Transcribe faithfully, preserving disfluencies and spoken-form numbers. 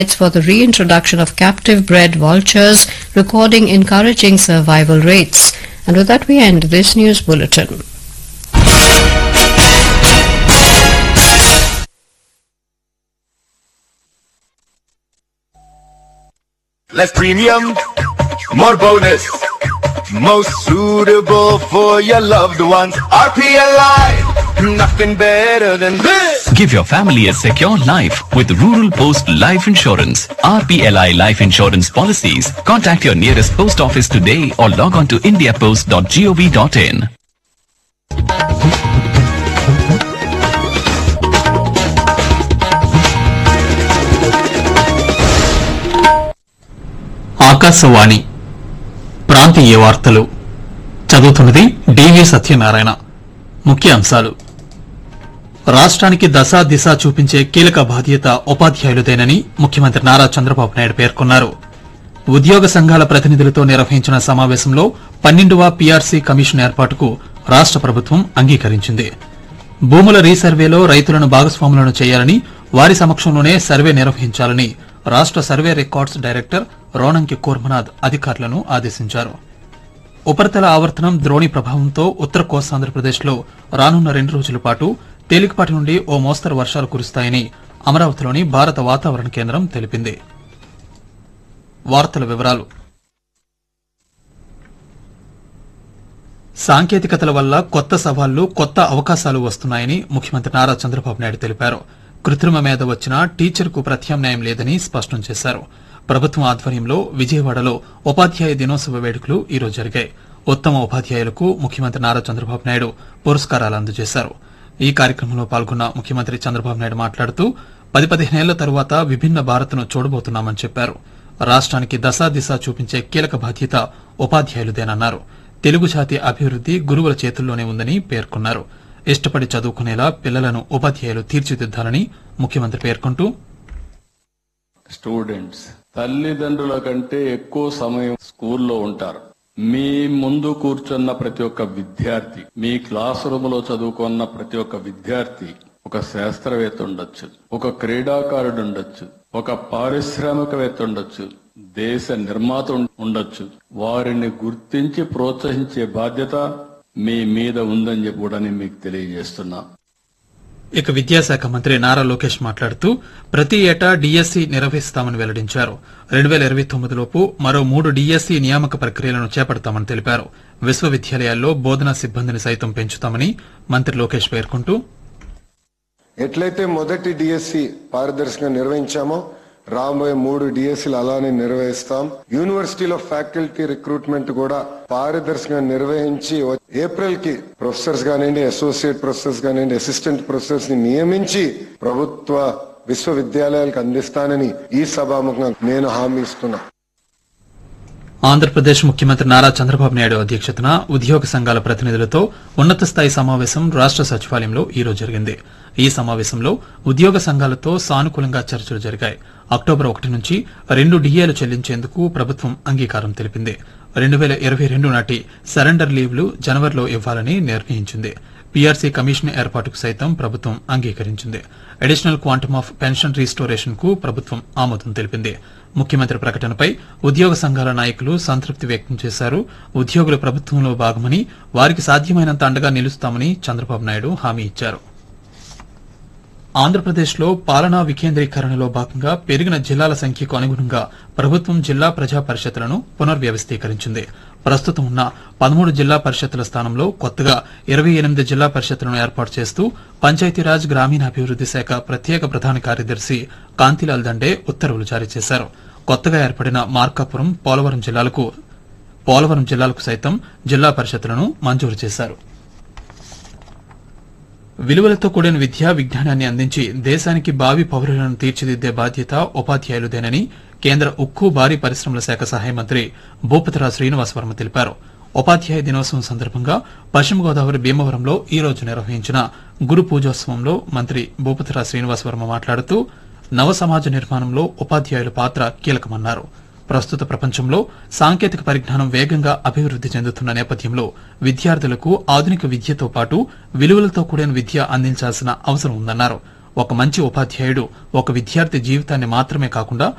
for the reintroduction of captive bred vultures, recording encouraging survival rates. And with that we end this news bulletin. Less premium, more bonus, most suitable for your loved ones. R P L I, nothing better than this. Give your family a secure life with Rural Post Life Insurance. R P L I Life Insurance Policies. Contact your nearest post office today or log on to india post dot gov dot in. Akashvani ప్రాంతీయ వార్తలు చదువుతున్నది డివి సత్యనారాయణ. ముఖ్యాంశాలు: రాష్ట్రానికి దశ దిశ చూపించే కీలక బాధ్యత ఉపాధ్యాయులదేనని ముఖ్యమంత్రి నారా చంద్రబాబు నాయుడు పేర్కొన్నారు. ఉద్యోగ సంఘాల ప్రతినిధులతో నిర్వహించిన సమావేశంలో పన్నెండవ పీఆర్సీ కమిషన్ ఏర్పాటుకు రాష్ట ప్రభుత్వం అంగీకరించింది. భూముల రీసర్వేలో రైతులను భాగస్వాములను చేయాలని, వారి సమక్షంలోనే సర్వే నిర్వహించాలని రాష్ట survey records director Ronanki Kurmanath అధికారులను ఆదేశించారు. ఉపరితల ఆవర్తనం ద్రోణి ప్రభావంతో ఉత్తర కోస్తాంధ్రప్రదేశ్లో రానున్న రెండు రోజుల పాటు తేలికపాటి నుండి ఓ మోస్తరు వర్షాలు కురుస్తాయని అమరావతిలోని భారత వాతావరణ కేంద్రం తెలిపింది. వార్తల వివరాలు: సాంకేతికతల వల్ల కొత్త సవాళ్లు, కొత్త అవకాశాలు వస్తున్నాయని ముఖ్యమంత్రి నారా చంద్రబాబు నాయుడు తెలిపారు. కృత్రిమ మేధ వచ్చినా టీచర్కు ప్రత్యామ్నాయం లేదని స్పష్టం చేశారు. ప్రభుత్వం ఆధ్వర్యంలో విజయవాడలో ఉపాధ్యాయ దినోత్సవ వేడుకలు ఈరోజు జరిగాయి. ఉత్తమ ఉపాధ్యాయులకు ముఖ్యమంత్రి నారా చంద్రబాబు నాయుడు పురస్కారాలు అందజేశారు. ఈ కార్యక్రమంలో పాల్గొన్న ముఖ్యమంత్రి చంద్రబాబు నాయుడు మాట్లాడుతూ పది పదిహేనేళ్ల తరువాత విభిన్న భారత్ను చూడబోతున్నామని చెప్పారు. రాష్ట్రానికి దశా దిశ చూపించే కీలక బాధ్యత ఉపాధ్యాయులదేనన్నారు. తెలుగు జాతి అభివృద్ది గురువుల చేతుల్లోనే ఉందని పేర్కొన్నారు. ఇష్టపడి చదువుకునేలా పిల్లలను ఉపాధ్యాయులు తీర్చిదిద్దాలని ముఖ్యమంత్రి పేర్కొంటూ, స్టూడెంట్స్ తల్లిదండ్రుల కంటే ఎక్కువ సమయం స్కూల్లో ఉంటారు. మీ ముందు కూర్చున్న ప్రతి ఒక్క విద్యార్థి, మీ క్లాస్ రూమ్ లో చదువుకున్న ప్రతి ఒక్క విద్యార్థి ఒక శాస్త్రవేత్త ఉండొచ్చు, ఒక క్రీడాకారుడు ఉండొచ్చు, ఒక పారిశ్రామికవేత్త ఉండొచ్చు, దేశ నిర్మాత ఉండొచ్చు. వారిని గుర్తించి ప్రోత్సహించే బాధ్యత మీ మీద ఉందని చెప్పి కూడా నేను మీకు తెలియజేస్తున్నా. ఇక విద్యాశాఖ మంత్రి నారా లోకేష్ మాట్లాడుతూ ప్రతి ఏటా డీఎస్సీ నిర్వహిస్తామని వెల్లడించారు. రెండు వేల ఇరవై తొమ్మిదిలోపు మరో మూడు డీఎస్సీ నియామక ప్రక్రియలను చేపడతామని తెలిపారు. విశ్వవిద్యాలయాల్లో బోధనా సిబ్బందిని సైతం పెంచుతామని మంత్రి లోకేష్ పేర్కొంటూ, ఎట్లయితే మొదటి డిఎస్సి పారదర్శకంగా నిర్వహించామో రాబోయే మూడు డిఎస్సీలు అలానే నిర్వహిస్తాం. యూనివర్సిటీలో ఫ్యాకల్టీ రిక్రూట్మెంట్ కూడా పారదర్శకంగా నిర్వహించి ఏప్రిల్ కి ప్రొఫెసర్స్ కానివ్వండి, అసోసియేట్ ప్రొఫెసర్స్ కానివ్వండి, అసిస్టెంట్ ప్రొఫెసర్స్ ని నియమించి ప్రభుత్వ విశ్వవిద్యాలయాలకు అందిస్తానని ఈ సభాముఖంగా నేను హామీ ఇస్తున్నా. ఆంధ్రప్రదేశ్ ముఖ్యమంత్రి నారా చంద్రబాబు నాయుడు అధ్యక్షతన ఉద్యోగ సంఘాల ప్రతినిధులతో ఉన్నత స్థాయి సమావేశం రాష్ట సచివాలయంలో ఈరోజు జరిగింది. ఈ సమావేశంలో ఉద్యోగ సంఘాలతో సానుకూలంగా చర్చలు జరిగాయి. అక్టోబర్ ఒకటి నుంచి రెండు డిఏలు చెల్లించేందుకు ప్రభుత్వం అంగీకారం తెలిపింది. రెండు వేల ఇరవై రెండు నాటి సరెండర్ లీవ్లు జనవరిలో ఇవ్వాలని నిర్ణయించింది. పీఆర్సీ కమిషన్ ఏర్పాటుకు సైతం ప్రభుత్వం అంగీకరించింది. Additional quantum of pension restoration కు ప్రభుత్వం ఆమోదం తెలిపింది. ముఖ్యమంత్రి ప్రకటనపై ఉద్యోగ సంఘాల నాయకులు సంతృప్తి వ్యక్తం చేశారు. ఉద్యోగులు ప్రభుత్వంలో భాగమని, వారికి సాధ్యమైనంత అండగా నిలుస్తామని చంద్రబాబు నాయుడు హామీ ఇచ్చారు. ఆంధ్రప్రదేశ్లో పాలనా వికేంద్రీకరణలో భాగంగా పెరిగిన జిల్లాల సంఖ్యకు అనుగుణంగా ప్రభుత్వం జిల్లా ప్రజా పరిషత్లను పునర్వ్యవస్థీకరించింది. ప్రస్తుతం ఉన్న పదమూడు జిల్లా పరిషత్తుల స్థానంలో కొత్తగా ఇరవై ఎనిమిది జిల్లా పరిషత్తులను ఏర్పాటు చేస్తూ పంచాయతీరాజ్ గ్రామీణాభివృద్ది శాఖ ప్రత్యేక ప్రధాన కార్యదర్శి కాంతిలాల్ దండే ఉత్తర్వులు జారీ చేశారు. కొత్తగా ఏర్పడిన మార్కాపురం, పోలవరం జిల్లాలకు పోలవరం జిల్లాలకు సైతం జిల్లా పరిషత్తులను మంజూరు చేశారు. విలువలతో కూడిన విద్యా విజ్ఞానాన్ని అందించి దేశానికి భావి పౌరులను తీర్చిదిద్దే బాధ్యత ఉపాధ్యాయులదేనని కేంద్ర ఉక్కు, భారీ పరిశ్రమల శాఖ సహాయ మంత్రి భూపతిరాజు శ్రీనివాసవర్మ తెలిపారు. ఉపాధ్యాయ దినోత్సవం సందర్భంగా పశ్చిమ గోదావరి భీమవరంలో ఈ రోజు నిర్వహించిన గురు పూజోత్సవంలో మంత్రి భూపతిరాజు శ్రీనివాసవర్మ మాట్లాడుతూ నవ సమాజ నిర్మాణంలో ఉపాధ్యాయుల పాత్ర కీలకమన్నారు. ప్రస్తుత ప్రపంచంలో సాంకేతిక పరిజ్ఞానం వేగంగా అభివృద్ది చెందుతున్న నేపథ్యంలో విద్యార్థులకు ఆధునిక విద్యతో పాటు విలువలతో కూడిన విద్య అందించాల్సిన అవసరం ఉందన్నారు. ఒక మంచి ఉపాధ్యాయుడు ఒక విద్యార్థి జీవితాన్ని మాత్రమే కాకుండా